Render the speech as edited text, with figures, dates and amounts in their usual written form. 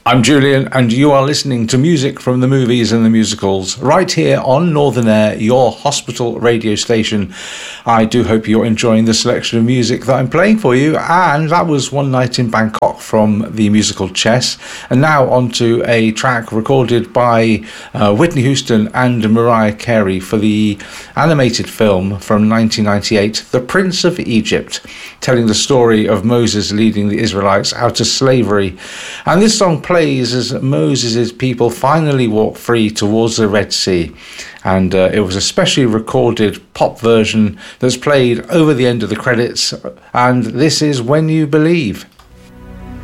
I'm Julian, and you are listening to music from the movies and the musicals right here on Northern Air, your hospital radio station. I do hope you're enjoying the selection of music that I'm playing for you, and that was One Night in Bangkok from the musical Chess. And now on to a track recorded by Whitney Houston and Mariah Carey for the animated film from 1998, The Prince of Egypt, telling the story of Moses leading the Israelites out of slavery. And this song plays as Moses' people finally walk free towards the Red Sea. And it was a specially recorded pop version that's played over the end of the credits. And this is When You Believe.